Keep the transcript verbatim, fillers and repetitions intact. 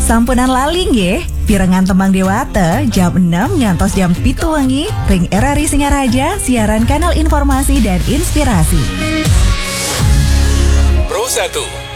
Sampunan laling ye, pirengan Temang Dewata, jam enam ngantos jam pitu wengi, ring R R I Singaraja, siaran kanal informasi dan inspirasi. Pro satu